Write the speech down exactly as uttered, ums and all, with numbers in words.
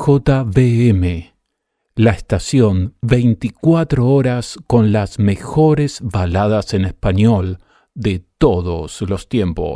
J B M, la estación veinticuatro horas con las mejores baladas en español de todos los tiempos.